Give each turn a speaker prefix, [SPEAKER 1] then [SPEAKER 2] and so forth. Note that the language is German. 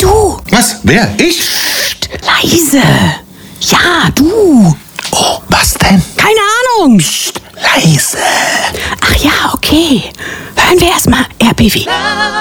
[SPEAKER 1] du.
[SPEAKER 2] Was? Wer? Ich?
[SPEAKER 1] Psst, leise. Ja, du.
[SPEAKER 2] Oh, was denn?
[SPEAKER 1] Keine Ahnung.
[SPEAKER 2] Psst, leise.
[SPEAKER 1] Ach ja, okay. Hören wir erstmal RBW.